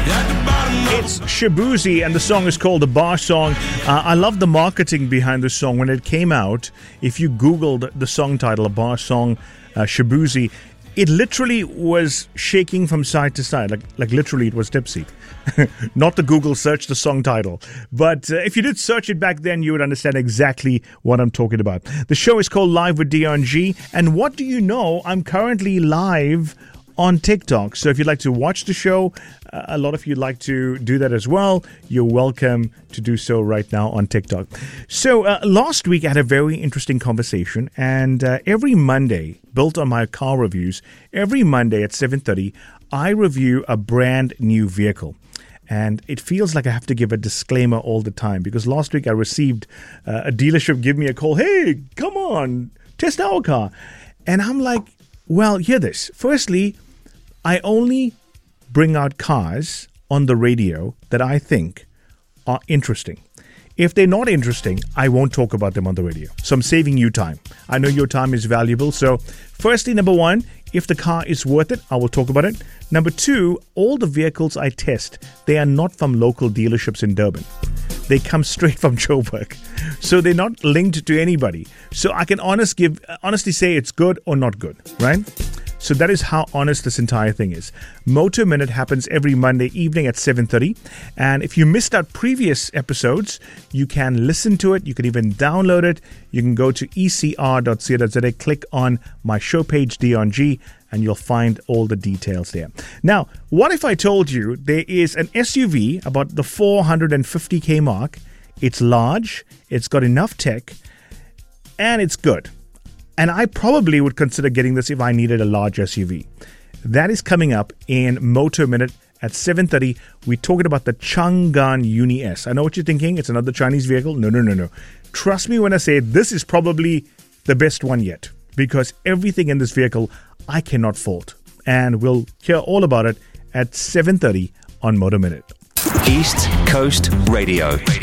It's Shaboozey, and the song is called The Bar Song. I love the marketing behind the song. When it came out, if you Googled the song title, A Bar Song, Shaboozey, it literally was shaking from side to side. Like literally it was tipsy. Not the Google search, the song title. But if you did search it back then, you would understand exactly what I'm talking about. The show is called Live with Dion G. And what do you know? I'm currently live on TikTok. So if you'd like to watch the show, a lot of you'd like to do that as well, you're welcome to do so right now on TikTok. So last week I had a very interesting conversation, and every Monday, built on my car reviews, every Monday at 7:30, I review a brand new vehicle. And it feels like I have to give a disclaimer all the time, because last week I received a dealership give me a call. Hey, come on, test our car. And I'm like, well, hear this. Firstly, I only bring out cars on the radio that I think are interesting. If they're not interesting, I won't talk about them on the radio. So I'm saving you time. I know your time is valuable. So firstly, number one, if the car is worth it, I will talk about it. Number two, all the vehicles I test, they are not from local dealerships in Durban. They come straight from Joburg. So they're not linked to anybody. So I can honestly say it's good or not good, right? So that is how honest this entire thing is. Motor Minute happens every Monday evening at 7:30. And if you missed out previous episodes, you can listen to it. You can even download it. You can go to ecr.co.za, click on my show page, Dion G, and you'll find all the details there. Now, what if I told you there is an SUV about the 450K mark? It's large, it's got enough tech, and it's good. And I probably would consider getting this if I needed a large SUV. That is coming up in Motor Minute at 7:30. We're talking about the Chang'an Uni S. I know what you're thinking. It's another Chinese vehicle. No. Trust me when I say this is probably the best one yet, because everything in this vehicle I cannot fault. And we'll hear all about it at 7:30 on Motor Minute. East Coast Radio.